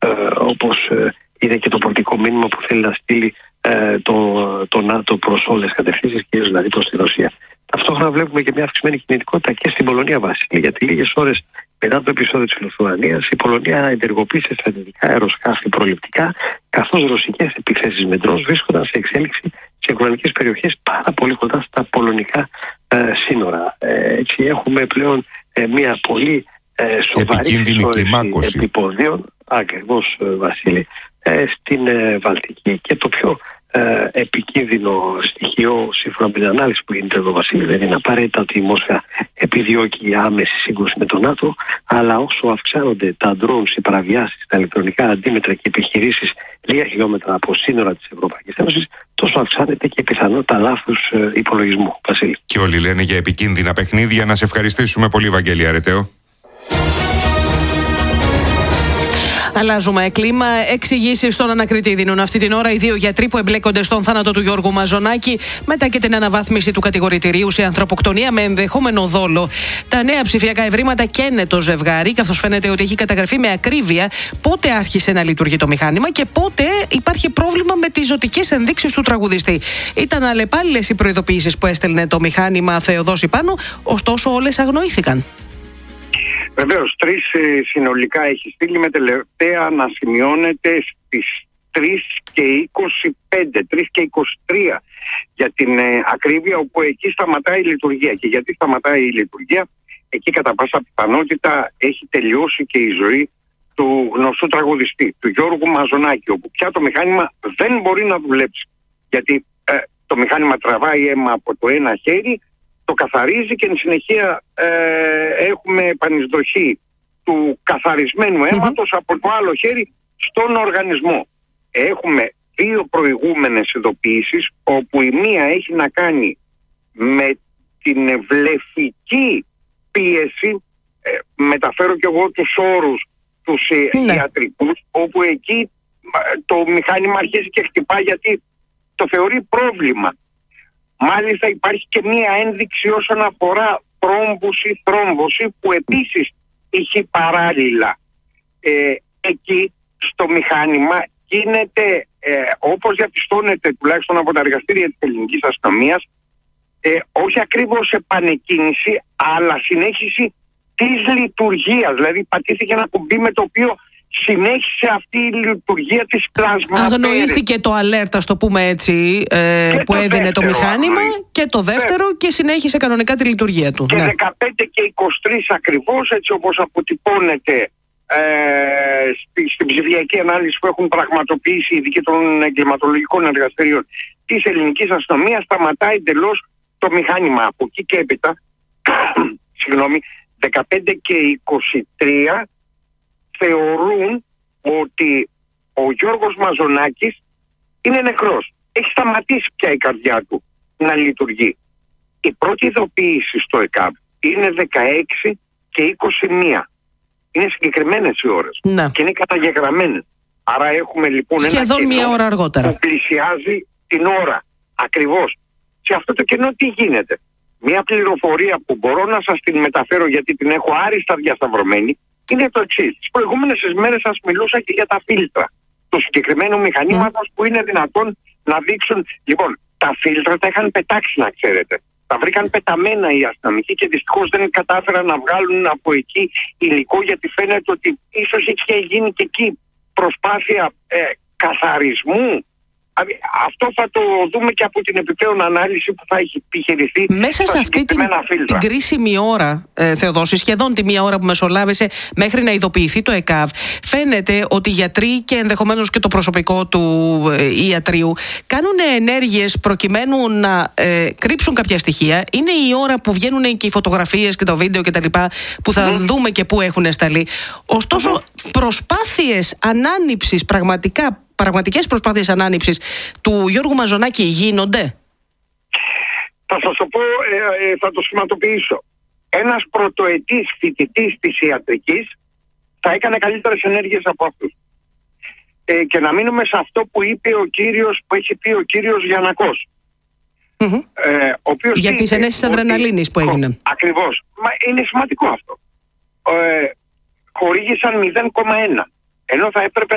όπως είναι και το πολιτικό μήνυμα που θέλει να στείλει το ΝΑΤΟ προς όλες τις κατευθύνσεις, κυρίως δηλαδή προς τη Ρωσία. Ταυτόχρονα βλέπουμε και μια αυξημένη κινητικότητα και στην Πολωνία, Βασίλη, γιατί λίγες ώρες μετά το επεισόδιο της Λιθουανίας η Πολωνία ενεργοποίησε στρατιωτικά αεροσκάφη προληπτικά, καθώς ρωσικές επιθέσεις με ντρόουν βρίσκονταν σε εξέλιξη σε ουκρανικές περιοχές πάρα πολύ κοντά στα πολωνικά σύνορα. Έτσι έχουμε πλέον μια πολύ σοβαρή συσσόρευση επεισοδίων, ακριβώς, Βασίλη, στην Βαλτική, και το πιο επικίνδυνο στοιχείο, σύμφωνα με την ανάλυση που γίνεται εδώ, Βασίλη, δεν είναι απαραίτητα ότι η Μόσχα επιδιώκει άμεση σύγκρουση με τον ΝΑΤΟ, αλλά όσο αυξάνονται τα drones, οι παραβιάσεις, τα ηλεκτρονικά αντίμετρα και επιχειρήσεις λίγα χιλιόμετρα από σύνορα της Ευρωπαϊκής Ένωσης, τόσο αυξάνεται και η πιθανότητα λάθους υπολογισμού, Βασίλη. Και όλοι λένε για επικίνδυνα παιχνίδια. Να σε ευχαριστήσουμε πολύ, Βαγγέλη Αρετέο. Αλλάζουμε κλίμα. Εξηγήσεις στον ανακριτή δίνουν αυτή την ώρα οι δύο γιατροί που εμπλέκονται στον θάνατο του Γιώργου Μαζονάκη, μετά και την αναβάθμιση του κατηγορητηρίου σε ανθρωποκτονία με ενδεχόμενο δόλο. Τα νέα ψηφιακά ευρήματα καίνε το ζευγάρι, καθώς φαίνεται ότι έχει καταγραφεί με ακρίβεια πότε άρχισε να λειτουργεί το μηχάνημα και πότε υπάρχει πρόβλημα με τις ζωτικές ενδείξεις του τραγουδιστή. Ήταν αλλεπάλληλες οι προειδοποιήσεις που έστελνε το μηχάνημα Θεοδόση πάνω, ωστόσο όλες αγνοήθηκαν. Βεβαίως, 3 συνολικά έχει στείλει, με τελευταία να σημειώνεται στις 3:25, 3:23 για την ακρίβεια, όπου εκεί σταματάει η λειτουργία. Και γιατί σταματάει η λειτουργία? Εκεί κατά πάσα πιθανότητα έχει τελειώσει και η ζωή του γνωστού τραγουδιστή, του Γιώργου Μαζονάκη, όπου πια το μηχάνημα δεν μπορεί να δουλέψει. Γιατί το μηχάνημα τραβάει αίμα από το ένα χέρι, το καθαρίζει και εν συνεχεία έχουμε επανεισδοχή του καθαρισμένου αίματος από το άλλο χέρι στον οργανισμό. Έχουμε 2 προηγούμενες ειδοποιήσεις, όπου η μία έχει να κάνει με την βλεφική πίεση, μεταφέρω και εγώ τους όρους τους ιατρικούς, όπου εκεί το μηχάνημα αρχίζει και χτυπά γιατί το θεωρεί πρόβλημα. Μάλιστα υπάρχει και μία ένδειξη όσον αφορά θρόμβωση που επίσης είχε παράλληλα. Εκεί στο μηχάνημα γίνεται, όπως διαπιστώνεται τουλάχιστον από τα εργαστήρια της ελληνικής αστυνομίας, όχι ακριβώς επανεκκίνηση, αλλά συνέχιση της λειτουργίας. Δηλαδή πατήθηκε ένα κουμπί με το οποίο συνέχισε αυτή η λειτουργία της πλασματέρης. Αγνοήθηκε το alert, ας το πούμε έτσι, που έδινε το μηχάνημα, και το δεύτερο, και συνέχισε κανονικά τη λειτουργία του. Και 15 και 23 ακριβώς, έτσι όπως αποτυπώνεται στην ψηφιακή ανάλυση που έχουν πραγματοποιήσει οι ειδικοί των εγκληματολογικών εργαστηρίων της ελληνικής αστυνομίας, σταματάει εντελώς το μηχάνημα. Από εκεί και έπειτα, 15 και 23 θεωρούν ότι ο Γιώργος Μαζονάκης είναι νεκρός. Έχει σταματήσει πια η καρδιά του να λειτουργεί. Η πρώτη ειδοποίηση στο ΕΚΑΒ είναι 16 και 21. Είναι συγκεκριμένες οι ώρες και είναι καταγεγραμμένες. Άρα έχουμε λοιπόν σχεδόν μία ώρα αργότερα που πλησιάζει την ώρα. Ακριβώς. Σε αυτό το κενό τι γίνεται? Μία πληροφορία που μπορώ να σας την μεταφέρω, γιατί την έχω άριστα διασταυρωμένη, είναι το εξής. Τις προηγούμενες μέρες σας μιλούσα και για τα φίλτρα του συγκεκριμένου μηχανήματος που είναι δυνατόν να δείξουν. Λοιπόν, τα φίλτρα τα είχαν πετάξει, να ξέρετε. Τα βρήκαν πεταμένα οι αστυνομικοί και δυστυχώς δεν κατάφεραν να βγάλουν από εκεί υλικό, γιατί φαίνεται ότι ίσως έχει γίνει και εκεί προσπάθεια καθαρισμού. Αυτό θα το δούμε και από την επιπλέον ανάλυση που θα έχει επιχειρηθεί μέσα σε αυτή την κρίσιμη ώρα, Θεοδόση, σχεδόν τη μία ώρα που μεσολάβησε μέχρι να ειδοποιηθεί το ΕΚΑΒ. Φαίνεται ότι οι γιατροί και ενδεχομένως και το προσωπικό του ιατρίου κάνουν ενέργειες προκειμένου να κρύψουν κάποια στοιχεία. Είναι η ώρα που βγαίνουν και οι φωτογραφίες και το βίντεο κτλ. Που θα δούμε και πού έχουν σταλεί. Ωστόσο, προσπάθειες ανάνυψης, πραγματικές προσπάθειες ανάνυψης του Γιώργου Μαζονάκη γίνονται? Θα σας το πω, θα το σχηματοποιήσω. Ένας πρωτοετής φοιτητής της ιατρικής θα έκανε καλύτερες ενέργειες από αυτούς. Και να μείνουμε σε αυτό που είπε που έχει πει ο κύριος Γιαννακός. Για τις ενέσεις αδρεναλίνης που έγινε. Ακριβώς. Μα είναι σημαντικό αυτό. Χορήγησαν 0,1. Ενώ θα έπρεπε